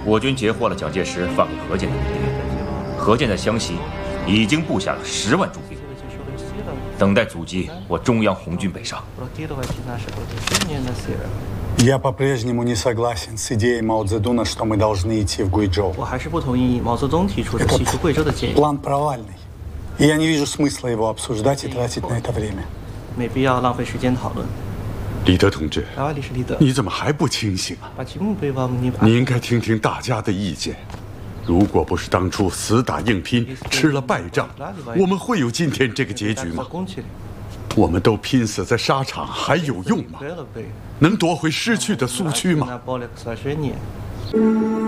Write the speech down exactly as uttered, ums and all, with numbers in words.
我军截获了蒋介石发给何键的密电，何键在湘西已经布下了十万驻兵，等待阻击我中央红军北上。 Я по-прежнему не согласен с идеей Мао Цзэдуна, что мы должны идти в Гуйчжоу. 我还是不同意毛泽东提出的西出贵州的建议。 План провальный, и я не вижу смысла его обсуждать и тратить на это время. 没必要浪费时间讨论。 李德同志， 啊，李是李德， 你怎么还不清醒啊？ 把题目背吧，你你应该听听大家的意见。如果不是当初死打硬拼，吃了败仗，我们会有今天这个结局吗？ 我们都拼死在沙场，还有用吗？能夺回失去的苏区吗？